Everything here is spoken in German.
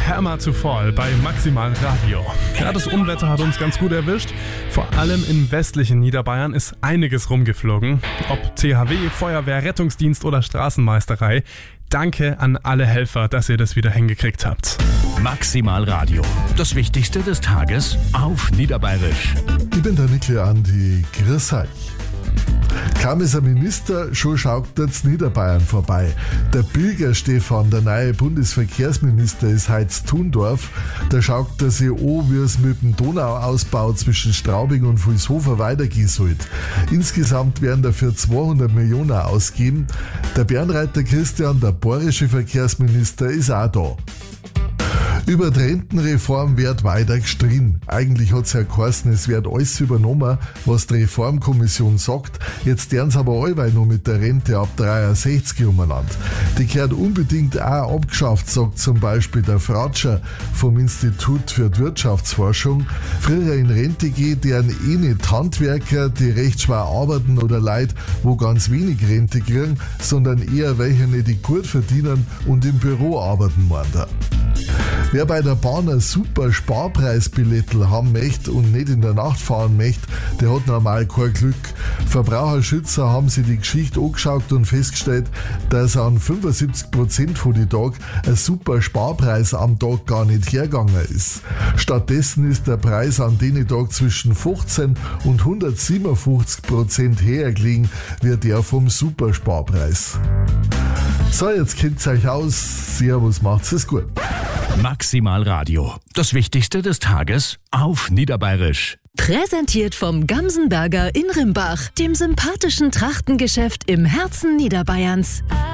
Hammer to Fall bei Maximal Radio. Ja, das Unwetter hat uns ganz gut erwischt. Vor allem im westlichen Niederbayern ist einiges rumgeflogen. Ob THW, Feuerwehr, Rettungsdienst oder Straßenmeisterei. Danke an alle Helfer, dass ihr das wieder hingekriegt habt. Maximal Radio. Das Wichtigste des Tages auf Niederbayerisch. Ich bin der Nickel Andi. Grüß euch. Kaum ist ein Minister, schon schaut jetzt Niederbayern vorbei. Der Pilger Stefan, der neue Bundesverkehrsminister, ist heute in Thundorf. Da schaut er sich an, wie es mit dem Donauausbau zwischen Straubing und Vilshofer weitergehen soll. Insgesamt werden dafür 200 Millionen ausgeben. Der Bärenreiter Christian, der bayerische Verkehrsminister, ist auch da. Über die Rentenreform wird weiter gestritten. Eigentlich hat es ja geheißen, es wird alles übernommen, was die Reformkommission sagt. Jetzt werden sie aber allweil noch mit der Rente ab 63 umeinander. Die gehört unbedingt auch abgeschafft, sagt zum Beispiel der Fratscher vom Institut für die Wirtschaftsforschung. Früher in Rente gehen deren nicht Handwerker, die recht schwer arbeiten, oder Leute, wo ganz wenig Rente kriegen, sondern eher welche, die gut verdienen und im Büro arbeiten wollen. Wer bei der Bahn ein super Sparpreisbillettel haben möchte und nicht in der Nacht fahren möchte, der hat normal kein Glück. Verbraucherschützer haben sich die Geschichte angeschaut und festgestellt, dass an 75% von den Tagen ein super Sparpreis am Tag gar nicht hergegangen ist. Stattdessen ist der Preis an den Tag zwischen 15 und 157% höher gelegen wie der vom Supersparpreis. So, jetzt kennt ihr euch aus. Servus, macht's es gut. Maximal Radio. Das Wichtigste des Tages auf Niederbayerisch. Präsentiert vom Gamsenberger in Rimbach, dem sympathischen Trachtengeschäft im Herzen Niederbayerns.